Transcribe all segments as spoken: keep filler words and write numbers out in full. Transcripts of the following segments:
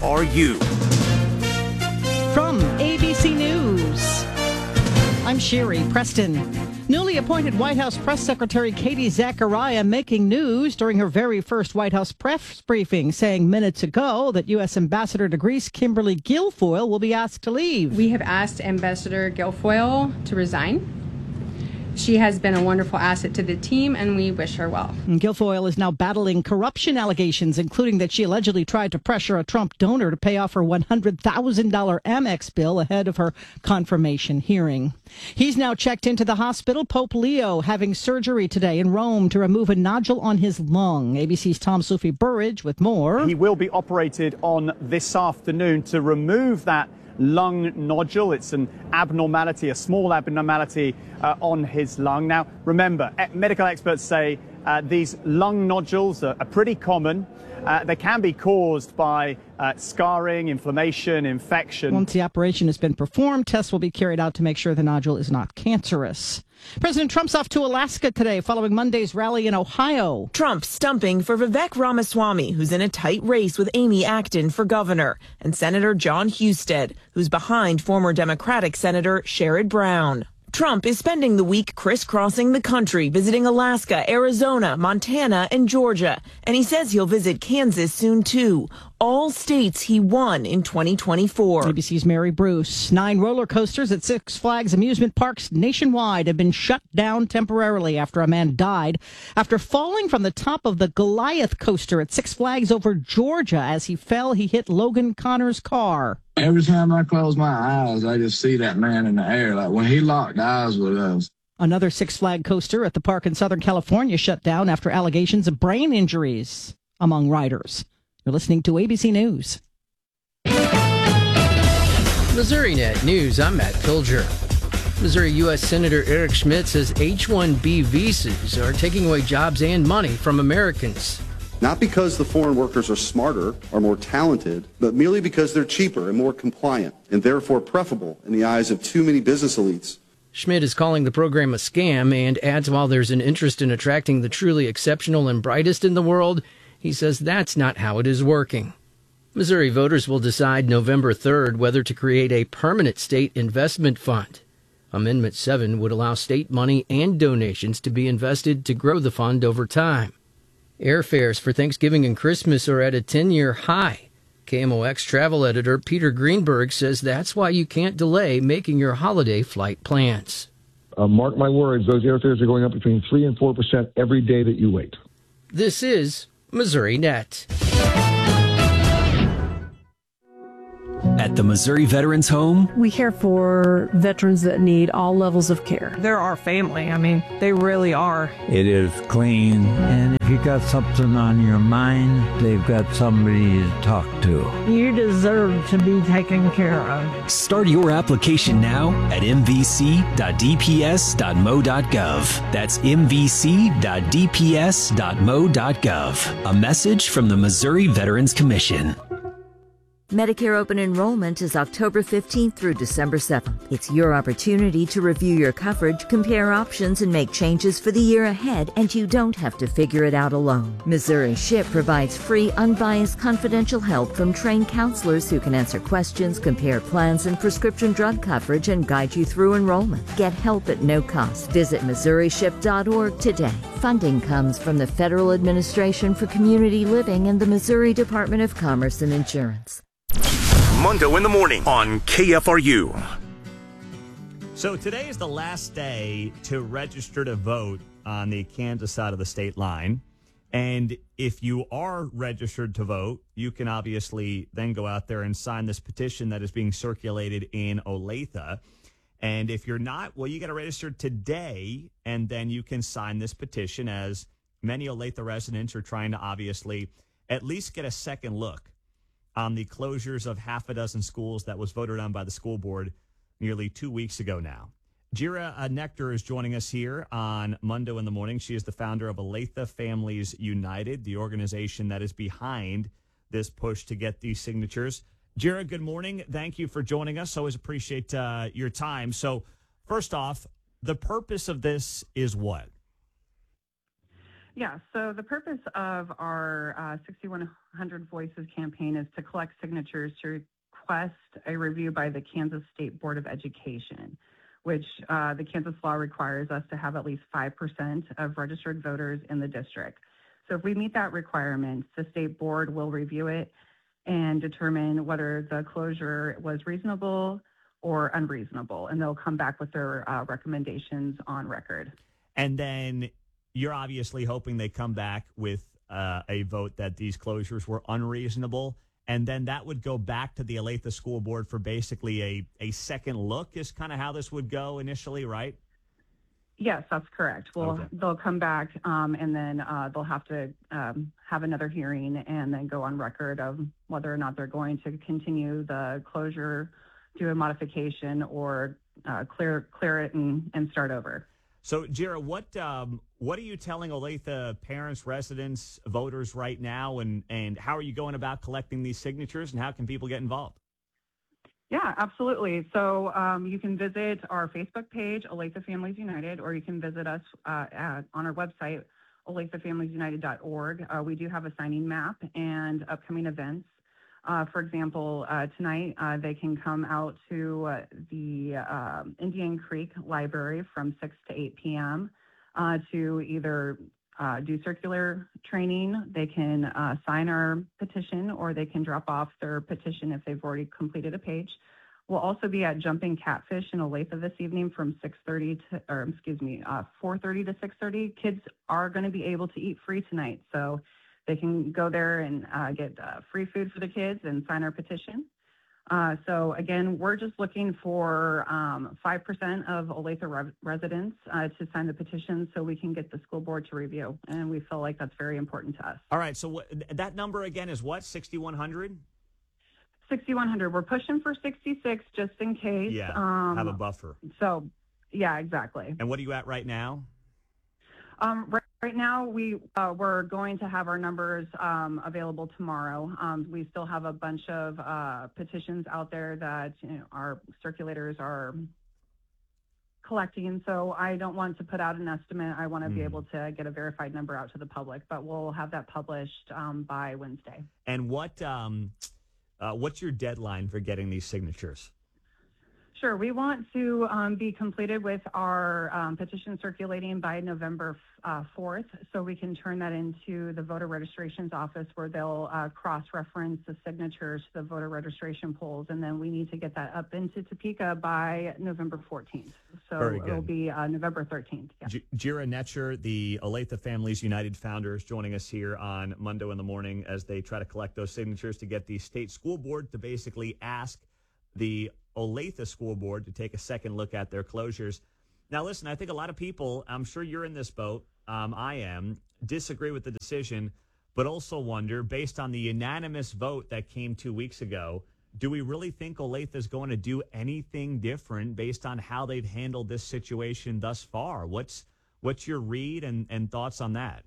are you? From A B C News, I'm Sherry Preston. Newly appointed White House Press Secretary Katie Zachariah making news during her very first White House press briefing, saying minutes ago that U S. Ambassador to Greece Kimberly Guilfoyle will be asked to leave. We have asked Ambassador Guilfoyle to resign. She has been a wonderful asset to the team, and we wish her well. And Guilfoyle is now battling corruption allegations, including that she allegedly tried to pressure a Trump donor to pay off her one hundred thousand dollars Amex bill ahead of her confirmation hearing. He's now checked into the hospital. Pope Leo having surgery today in Rome to remove a nodule on his lung. A B C's Tom Sophie Burridge with more. He will be operated on this afternoon to remove that lung nodule. It's an abnormality, a small abnormality uh, on his lung. Now, remember, medical experts say uh, these lung nodules are, are pretty common. Uh, they can be caused by uh, scarring, inflammation, infection. Once the operation has been performed, tests will be carried out to make sure the nodule is not cancerous. President Trump's off to Alaska today following Monday's rally in Ohio. Trump stumping for Vivek Ramaswamy, who's in a tight race with Amy Acton for governor, and Senator John Husted, who's behind former Democratic Senator Sherrod Brown. Trump is spending the week crisscrossing the country, visiting Alaska, Arizona, Montana, and Georgia. And he says he'll visit Kansas soon, too. All states he won in twenty twenty-four. A B C's Mary Bruce. Nine roller coasters at Six Flags amusement parks nationwide have been shut down temporarily after a man died after falling from the top of the Goliath coaster at Six Flags over Georgia. As he fell, he hit Logan Connor's car. Every time I close my eyes, I just see that man in the air. Like when he locked eyes with us. Another Six Flag coaster at the park in Southern California shut down after allegations of brain injuries among riders. You're listening to A B C News. MissouriNet News, I'm Matt Pilger. Missouri U S. Senator Eric Schmidt says H one B visas are taking away jobs and money from Americans. Not because the foreign workers are smarter or more talented, but merely because they're cheaper and more compliant, and therefore preferable in the eyes of too many business elites. Schmidt is calling the program a scam and adds while there's an interest in attracting the truly exceptional and brightest in the world, he says that's not how it is working. Missouri voters will decide November third whether to create a permanent state investment fund. Amendment seven would allow state money and donations to be invested to grow the fund over time. Airfares for Thanksgiving and Christmas are at a ten-year high. K M O X travel editor Peter Greenberg says that's why you can't delay making your holiday flight plans. Uh, mark my words, those airfares are going up between three and four percent every day that you wait. This is MissouriNet. At the Missouri Veterans Home, we care for veterans that need all levels of care. They're our family. I mean, they really are. It is clean, and if you got something on your mind, they've got somebody to talk to. You deserve to be taken care of. Start your application now at m v c dot d p s dot m o dot gov. That's m v c dot d p s dot m o dot gov. A message from the Missouri Veterans Commission. Medicare open enrollment is October fifteenth through December seventh. It's your opportunity to review your coverage, compare options, and make changes for the year ahead, and you don't have to figure it out alone. Missouri S C H I P provides free, unbiased, confidential help from trained counselors who can answer questions, compare plans and prescription drug coverage, and guide you through enrollment. Get help at no cost. Visit Missouri S C H I P dot org today. Funding comes from the Federal Administration for Community Living and the Missouri Department of Commerce and Insurance. Mundo in the morning on K F R U. So today is the last day to register to vote on the Kansas side of the state line. And if you are registered to vote, you can obviously then go out there and sign this petition that is being circulated in Olathe. And if you're not, well, you got to register today, and then you can sign this petition, as many Olathe residents are trying to obviously at least get a second look on the closures of half a dozen schools that was voted on by the school board nearly two weeks ago now. Jira uh, Nectar is joining us here on Mundo in the Morning. She is the founder of Olathe Families United, the organization that is behind this push to get these signatures. Jira, good morning. Thank you for joining us. Always appreciate uh, your time. So first off, the purpose of this is what? Yeah, so the purpose of our uh, sixty-one hundred Voices campaign is to collect signatures to request a review by the Kansas State Board of Education, which uh, the Kansas law requires us to have at least five percent of registered voters in the district. So if we meet that requirement, the state board will review it and determine whether the closure was reasonable or unreasonable, and they'll come back with their uh, recommendations on record. And then you're obviously hoping they come back with uh, a vote that these closures were unreasonable, and then that would go back to the Olathe School Board for basically a, a second look is kind of how this would go initially, right? Yes, that's correct. Well, Okay. they'll come back um, and then uh, they'll have to um, have another hearing and then go on record of whether or not they're going to continue the closure, do a modification, or uh, clear clear it and, and start over. So, Jira, what um, what are you telling Olathe parents, residents, voters right now, and, and how are you going about collecting these signatures, and how can people get involved? Yeah, absolutely. So um, you can visit our Facebook page, Olathe Families United, or you can visit us uh, at, on our website, olathe families united dot org. Uh, we do have a signing map and upcoming events. Uh, for example, uh, tonight uh, they can come out to uh, the uh, Indian Creek Library from six to eight p.m. Uh, to either uh, do circular training, they can uh, sign our petition, or they can drop off their petition if they've already completed a page. We'll also be at Jumping Catfish in Olathe this evening from six thirty to, or excuse me, uh, four thirty to six thirty. Kids are going to be able to eat free tonight, so they can go there and uh, get uh, free food for the kids and sign our petition. Uh, so again, we're just looking for um, five percent of Olathe re- residents uh, to sign the petition so we can get the school board to review. And we feel like that's very important to us. All right, so what, that number again is what, sixty-one hundred? sixty-one hundred. We're pushing for sixty-six just in case. Yeah, um, have a buffer. So, yeah, exactly. And what are you at right now? Um, right, right now, we uh, we're going to have our numbers um, available tomorrow. Um, we still have a bunch of uh, petitions out there that you know, our circulators are collecting. So I don't want to put out an estimate. I want to Mm. be able to get a verified number out to the public, but we'll have that published um, by Wednesday. And what um, uh, what's your deadline for getting these signatures? Sure. We want to um, be completed with our um, petition circulating by November uh, fourth, so we can turn that into the voter registrations office where they'll uh, cross-reference the signatures to the voter registration polls, and then we need to get that up into Topeka by November fourteenth. So Very good. it'll be uh, November thirteenth. Yeah. J- Jira Netcher, the Olathe Families United founder, is joining us here on Monday in the morning as they try to collect those signatures to get the state school board to basically ask the Olathe School Board to take a second look at their closures. Now, listen, I think a lot of people, I'm sure you're in this boat, um, I am, disagree with the decision, but also wonder, based on the unanimous vote that came two weeks ago, do we really think Olathe is going to do anything different based on how they've handled this situation thus far? What's what's your read and, and thoughts on that?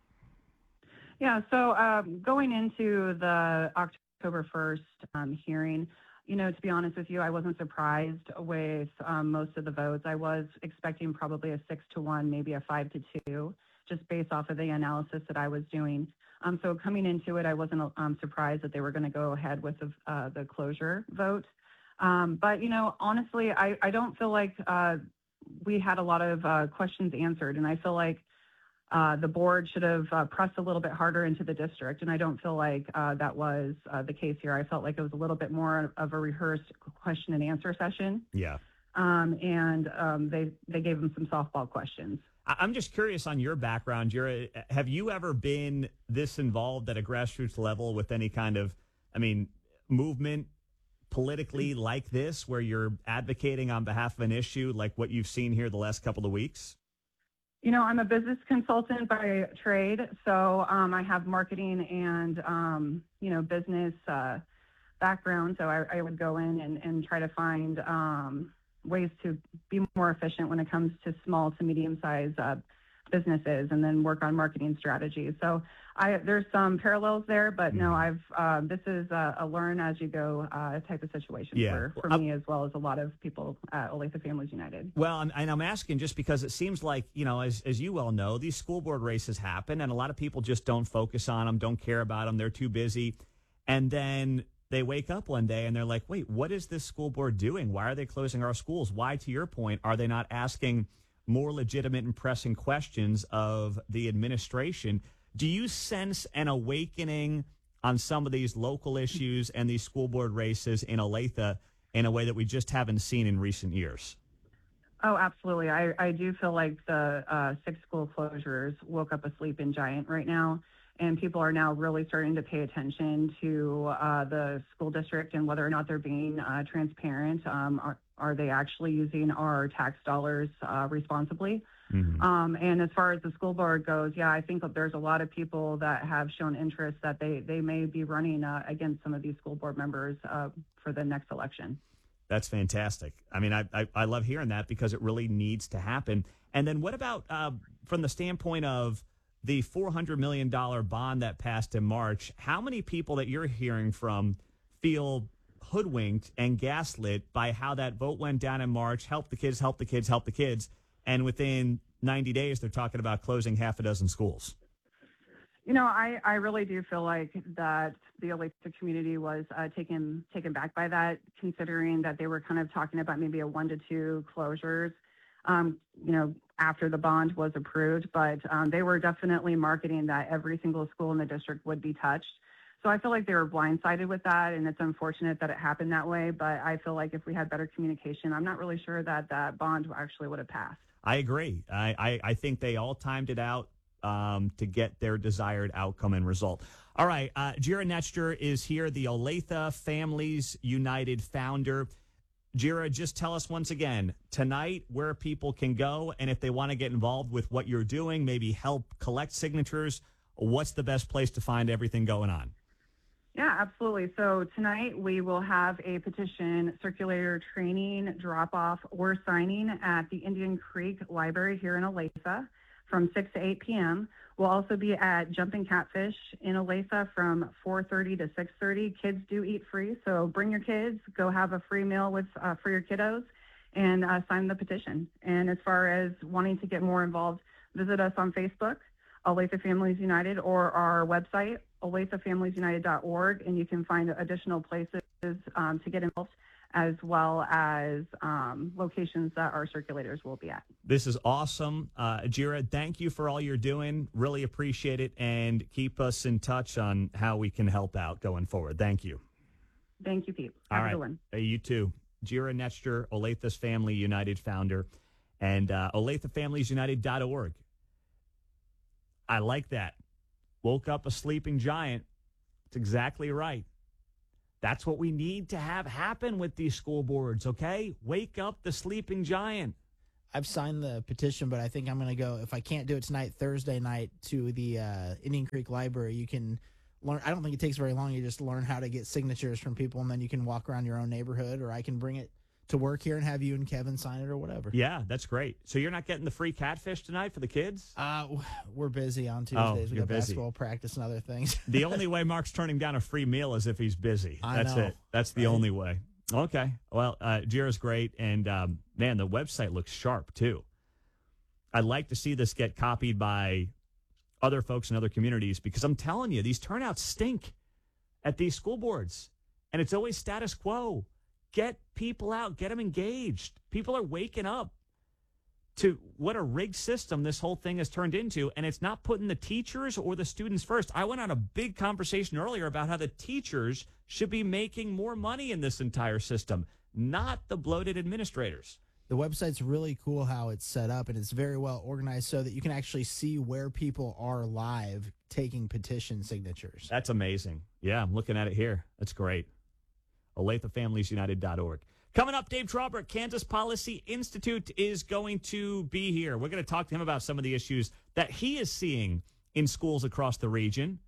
Yeah, so um, going into the October first um, hearing, you know, to be honest with you, I wasn't surprised with um, most of the votes. I was expecting probably a six to one, maybe a five to two, just based off of the analysis that I was doing. Um, so coming into it, I wasn't um, surprised that they were going to go ahead with the, uh, the closure vote. Um, but, you know, honestly, I, I don't feel like uh, we had a lot of uh, questions answered. And I feel like Uh, the board should have uh, pressed a little bit harder into the district, and I don't feel like uh, that was uh, the case here. I felt like it was a little bit more of a rehearsed question and answer session, Yeah. um, and um, they they gave them some softball questions. I- I'm just curious on your background, Jira. Have you ever been this involved at a grassroots level with any kind of, I mean, movement politically like this, where you're advocating on behalf of an issue like what you've seen here the last couple of weeks? You know, I'm a business consultant by trade, so um, I have marketing and, um, you know, business uh, background. So I, I would go in and, and try to find um, ways to be more efficient when it comes to small to medium-sized uh, businesses and then work on marketing strategies. So I, there's some parallels there, but no, I've uh, this is a, a learn as you go uh, type of situation Yeah. for, for Well, me as well as a lot of people at Olathe Families United. Well, and and I'm asking just because it seems like, you know, as, as you well know, these school board races happen and a lot of people just don't focus on them, don't care about them. They're too busy. And then they wake up one day and they're like, wait, what is this school board doing? Why are they closing our schools? Why, to your point, are they not asking more legitimate and pressing questions of the administration? Do you sense an awakening on some of these local issues and these school board races in Olathe in a way that we just haven't seen in recent years? Oh, absolutely. I, I do feel like the uh, six school closures woke up a sleeping giant right now, and people are now really starting to pay attention to uh, the school district and whether or not they're being uh, transparent. Um, are, are they actually using our tax dollars uh, responsibly? Mm-hmm. Um, and as far as the school board goes, yeah, I think that there's a lot of people that have shown interest that they, they may be running uh, against some of these school board members uh, for the next election. That's fantastic. I mean, I, I, I love hearing that because it really needs to happen. And then what about uh, from the standpoint of the four hundred million dollars bond that passed in March? How many people that you're hearing from feel hoodwinked and gaslit by how that vote went down in March? Help the kids, help the kids, help the kids. And within ninety days, they're talking about closing half a dozen schools. You know, I, I really do feel like that the Olathe community was uh, taken taken back by that, considering that they were kind of talking about maybe a one to two closures, um, you know, after the bond was approved. But um, they were definitely marketing that every single school in the district would be touched. So I feel like they were blindsided with that, and it's unfortunate that it happened that way. But I feel like if we had better communication, I'm not really sure that that bond actually would have passed. I agree. I, I, I think they all timed it out um, to get their desired outcome and result. All right. Uh, Jira Netster is here, the Olathe Families United founder. Jira, just tell us once again tonight where people can go, and if they want to get involved with what you're doing, maybe help collect signatures, what's the best place to find everything going on? Yeah, absolutely. So tonight we will have a petition circulator training, drop-off, or signing at the Indian Creek Library here in Olathe from six to eight p.m. We'll also be at Jumping Catfish in Olathe from four thirty to six thirty. Kids do eat free, so bring your kids, go have a free meal with uh, for your kiddos, and uh, sign the petition. And as far as wanting to get more involved, visit us on Facebook, Olathe Families United, or our website, Olathe Families United dot org, and you can find additional places um, to get involved, as well as um, locations that our circulators will be at. This is awesome. Uh, Jira, thank you for all you're doing. Really appreciate it, and keep us in touch on how we can help out going forward. Thank you. Thank you, Pete. All Have right. a good one. Hey, you too. Jira Netster, Olathe Family United founder, and uh, Olathe Families United dot org. I like that. Woke up a sleeping giant. It's exactly right. That's what we need to have happen with these school boards, okay? Wake up the sleeping giant. I've signed the petition, but I think I'm going to go, if I can't do it tonight, Thursday night to the uh, Indian Creek Library. You can learn, I don't think it takes very long. You just learn how to get signatures from people, and then you can walk around your own neighborhood, or I can bring it to work here and have you and Kevin sign it or whatever. Yeah, that's great. So you're not getting the free catfish tonight for the kids? Uh, we're busy on Tuesdays. Oh, we you're got busy. basketball practice and other things. The only way Mark's turning down a free meal is if he's busy. I That's know, it. That's the right? only way. Okay. Well, uh, Jira's great. And, um, man, the website looks sharp, too. I'd like to see this get copied by other folks in other communities, because I'm telling you, these turnouts stink at these school boards. And it's always status quo. Get people out. Get them engaged. People are waking up to what a rigged system this whole thing has turned into, and it's not putting the teachers or the students first. I went on a big conversation earlier about how the teachers should be making more money in this entire system, not the bloated administrators. The website's really cool how it's set up, and it's very well organized so that you can actually see where people are live taking petition signatures. That's amazing. Yeah, I'm looking at it here. That's great. Olathe Families United dot org. Coming up, Dave Traubert, Kansas Policy Institute, is going to be here. We're going to talk to him about some of the issues that he is seeing in schools across the region.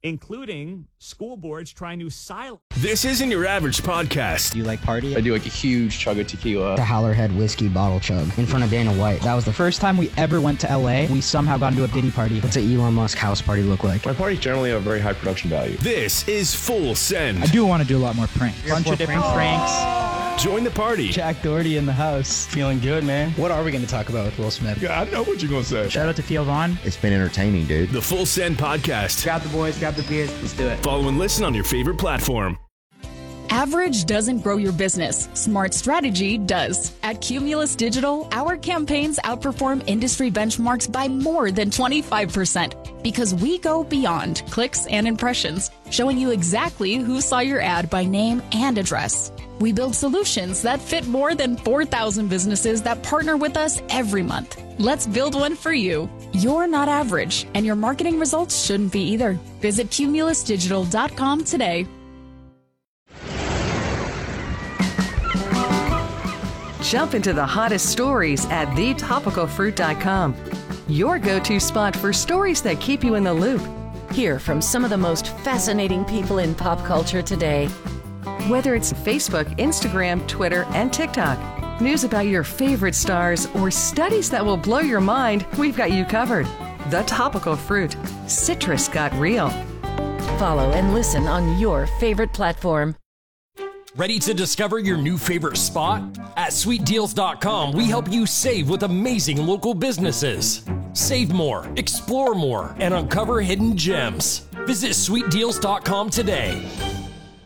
including school boards trying to silence. This isn't your average podcast. You like party? I do like a huge chug of tequila. The Howlerhead whiskey bottle chug in front of Dana White. That was the first time we ever went to L A. We somehow got into a Diddy party. What's an Elon Musk house party look like? My parties generally have very high production value. This is Full Send. I do want to do a lot more pranks. A bunch of different pranks. Join the party. Jack Doherty in the house. Feeling good, man. What are we going to talk about with Will Smith? Yeah, I know what you're going to say. Shout out to Theo Vaughn. It's been entertaining, dude. The Full Send Podcast. Grab the boys, grab the beers. Let's do it. Follow and listen on your favorite platform. Average doesn't grow your business. Smart strategy does. At Cumulus Digital, our campaigns outperform industry benchmarks by more than twenty-five percent because we go beyond clicks and impressions, showing you exactly who saw your ad by name and address. We build solutions that fit more than four thousand businesses that partner with us every month. Let's build one for you. You're not average, and your marketing results shouldn't be either. Visit cumulus digital dot com today. Jump into the hottest stories at the topical fruit dot com. Your go-to spot for stories that keep you in the loop. Hear from some of the most fascinating people in pop culture today. Whether it's Facebook, Instagram, Twitter, and TikTok, news about your favorite stars, or studies that will blow your mind, we've got you covered. The Topical Fruit. Citrus got real. Follow and listen on your favorite platform. Ready to discover your new favorite spot? At sweet deals dot com, we help you save with amazing local businesses. Save more, explore more, and uncover hidden gems. Visit sweet deals dot com today.